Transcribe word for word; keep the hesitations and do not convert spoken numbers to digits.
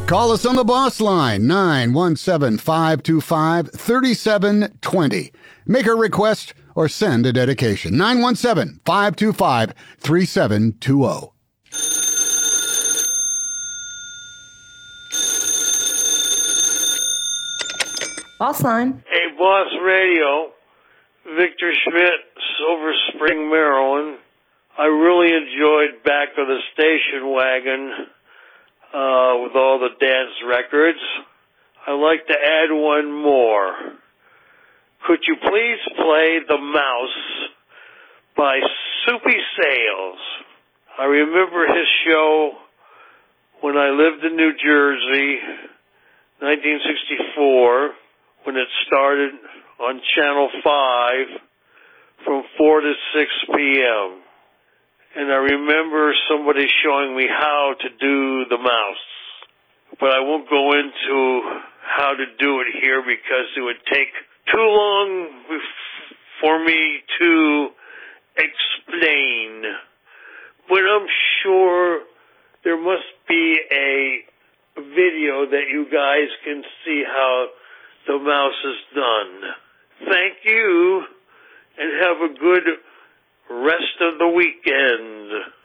Call us on the boss line, nine one seven, five two five, three seven two zero. Make a request or send a dedication, nine one seven, five two five, three seven two zero. Boss line. Hey, Boss Radio. Victor Schmidt, Silver Spring, Maryland. I really enjoyed Back of the Station Wagon uh, with all the dance records. I'd like to add one more. Could you please play The Mouse by Soupy Sales? I remember his show when I lived in New Jersey, nineteen sixty-four, when it started on Channel five from four to six p.m. And I remember somebody showing me how to do the mouse. But I won't go into how to do it here because it would take too long for me to explain. But I'm sure there must be a video that you guys can see how the mouse is done. Thank you, and have a good rest of the weekend.